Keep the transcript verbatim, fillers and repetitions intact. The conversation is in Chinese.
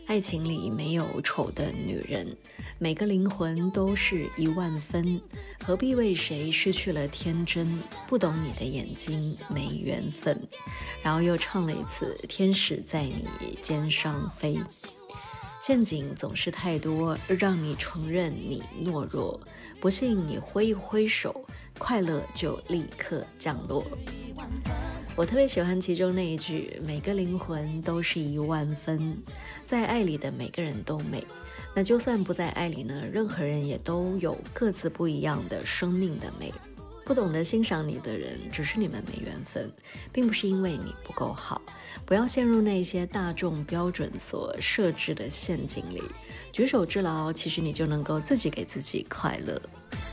爱情里没有丑的女人，每个灵魂都是一万分，何必为谁失去了天真？不懂你的眼睛没缘分。然后又唱了一次天使在你肩上飞。陷阱总是太多，让你承认你懦弱，不信你挥一挥手，快乐就立刻降落。我特别喜欢其中那一句，每个灵魂都是一万分，在爱里的每个人都美。那就算不在爱里呢，任何人也都有各自不一样的生命的美。不懂得欣赏你的人，只是你们没缘分，并不是因为你不够好。不要陷入那些大众标准所设置的陷阱里，举手之劳，其实你就能够自己给自己快乐。